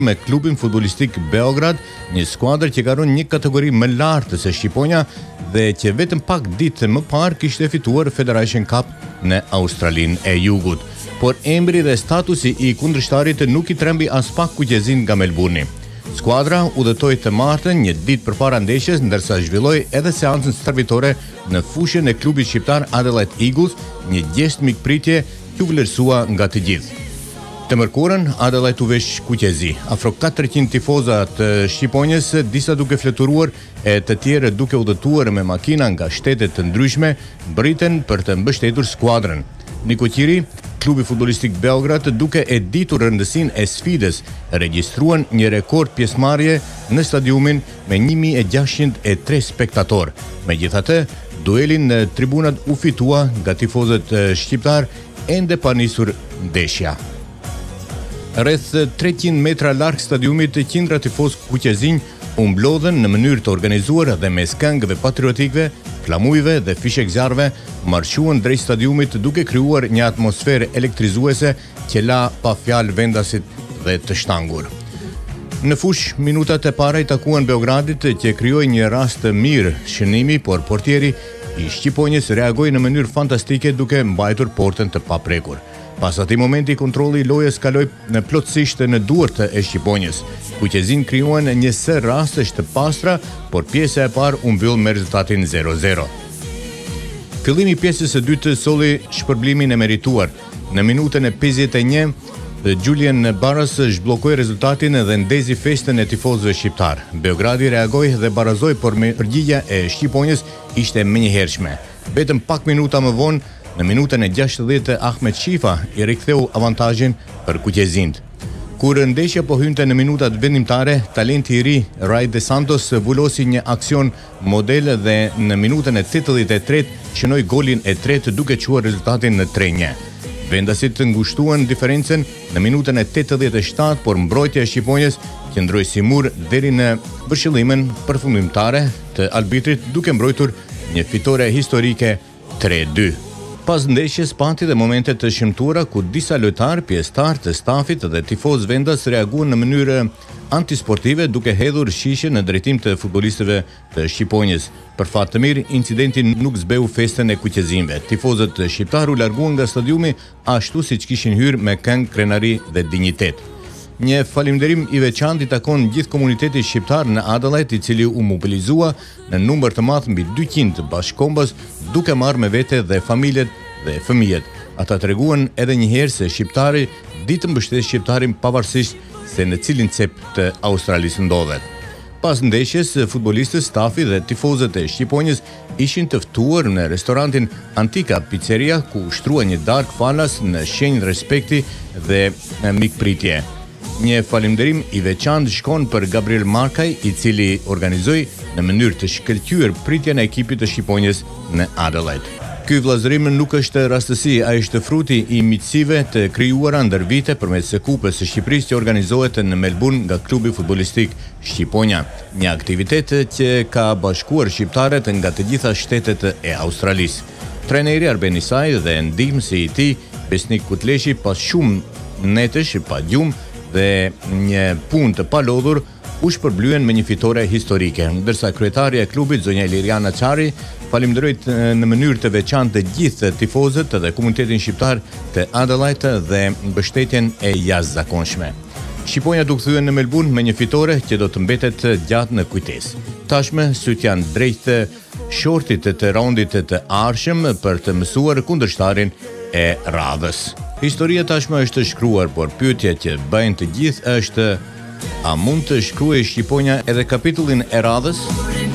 me klubin futbolistik Beograd, një skuadër që ka rënë një kategori më lartë se Shqiponia dhe që vetëm pak ditë më parë kishte fituar Federation Cup në Australinë e Jugut. Por emri dhe statusi i kundërshtarit nuk i trembi as pak kuqezin nga Melburni. Skuadra udhëtoi të martën një ditë përpara ndeshjes, ndërsa zhvilloi edhe seancën stërvitore në fushën e klubit shqiptar Adelaide Eagles, një gest mikpritje që vlerësua nga të gjithë. Të mërkurën, Adelaide u vesh kuqezi. Afro 400 tifoza të Shqiponjës, disa duke fluturuar e të tjerë duke udhëtuar me makina nga shtetet të ndryshme, briten për të mbështetur skuadrën. Niko Qiri, klubi futbolistik Beograd, duke e ditur rëndësinë e sfidës, regjistruan një rekord pjesëmarrje në stadiumin me 1603 spektator. Megjithatë, duelin në tribunat u fitua nga tifozët shqiptar ende pa nisur ndeshja. Rreth 300 metra larg stadiumit, qindra tifoz kuqezinj u mblodhen në mënyrë të organizuar dhe mes këngëve patriotike, flamujve dhe fishek zjarve, marshuan drejt stadiumit duke krijuar një atmosferë elektrizuese që la pa fjalë vendasit dhe të shtangur. Në fush, minutat e para i takuan Beogradit që krijoi një rast të mirë shënimi, por portieri i Shqiponjës reagoi në mënyrë fantastike duke mbajtur portën të paprekur. Pas atij momenti, kontrolli i lojës kaloi në plotësisht në duart e Shqiponjës. Kuqezin krijuan një sër rastesh të pastra, por pjesa e parë u mbyll me rezultatin 0-0. Fillimi i pjesës së dytë solli shpërblimin e merituar. Në minutën e 51, Julian Barras zhbllokoi rezultatin dhe ndezi festën e tifozëve shqiptar. Beogradi reagoi dhe barazoi, por përgjigjja e Shqiponjës ishte menjëhershme. Vetëm pak minuta më vonë, në minutën e 60, Ahmet Shifa i riktheu avantazhin për kuqezint. Kur ndeshja po hynte në minutat vendimtare, talenti i ri Ray De Santos vulosi një aksion model dhe në minutën e 83 shënoi golin e tretë duke çuar rezultatin në 3-1. Vendasit ngushtuan diferencën në minutën e 87, por mbrojtja e Shqiponjës qëndroi si mur deri në vëshillimin përfundimtare të arbitrit duke mbrojtur një fitore historike 3-2. Pas ndeshjes pati dhe momente të shëmtuara ku disa lojtarë, pjesëtarë të stafit dhe tifoz vendas reaguan në mënyrë antisportive duke hedhur shishe në drejtim të futbolistëve të Shqiponjës. Për fat të mirë, incidenti nuk zbeu festën e kuqezinjve. Tifozët shqiptar u larguan nga stadiumi ashtu siç kishin hyrë me këngë, krenari dhe dinjitet. Një falimnderim i veçantë i takon gjithë komunitetit shqiptar në Adelaide, i cili u mobilizua në numër të madh mbi 200 bashkëkombës, duke marrë me vete dhe familjet dhe fëmijët. Ata treguan edhe një herë se shqiptari ditë mbështet shqiptarin pavarësisht se në cilin cep të Australisë ndodhet. Pas ndeshjes, futbolistët, stafi dhe tifozët e Shqiponjës ishin të ftuar në restorantin Antika Pizzeria, ku ushtrua një darkë falas në shenjë respekti dhe mikpritje. Një falimnderim i veçantë shkon për Gabriel Markaj, i cili organizoi në mënyrë të shkëlqyer pritjen e ekipit të Shqiponjës në Adelaide. Ky vllazërim nuk është rastësi, ai është fruti i miqësive të krijuara ndër vite përmes Kupës së Shqipërisë që organizohet në Melbourne nga klubi futbollistik Shqiponia, një aktivitet që ka bashkuar shqiptarët nga të gjitha shtetet e Australisë. Trajneri Arben Isaj dhe ndihmësi i tij, Besnik Kutleshi, pas shumë netësh pa gjumë dhe një punë të palodhur, u shpërblyen me një fitore historike, ndërsa kryetaria e klubit, zonja Liriana Çari, falimnderoi në mënyrë të veçantë të gjithë tifozët dhe komunitetin shqiptar të Adelaide dhe mbështetjen e jashtëzakonshme. Shqiponja do kthyen në Melbourne me një fitore që do të mbetet gjatë në kujtesë. Tashmë syt janë drejt shortit të raundit të ardhshëm për të mësuar kundërshtarin e radhës. Historia tashmë është shkruar, por pyetja që bëjnë të gjithë është: a mund të shkruajë Shqiponia edhe kapitullin e radhës?